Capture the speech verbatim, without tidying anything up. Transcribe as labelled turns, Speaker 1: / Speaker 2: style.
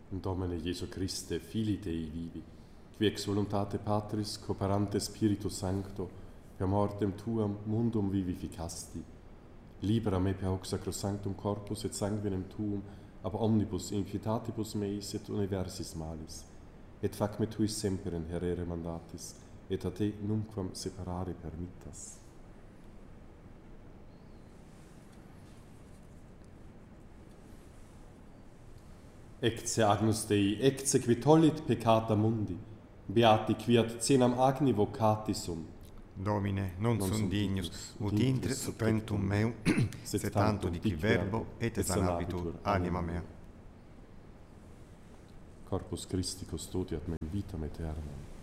Speaker 1: Domine Iesu Christe, Filii Dei vivi, qui ex voluntate Patris, cooperante Spiritus Sancto, per mortem Tuam mundum vivificasti, libera me per hoc sacrosanctum corpus et sanguinem Tuum, ab omnibus inquietatibus meis et universis malis, et fac me tuis semper in herere mandatis, et a te nunquam separare permittas. Ecce agnus Dei, ecce qui tollit peccata mundi, beati quiat cenam agni vocati sum.
Speaker 2: Domine, non, non sum dignus, ut intre suprentum meum, sed tanto dici verbo, et sanabitur anima mea.
Speaker 1: Corpus Christi custodiat me vitam aeternam.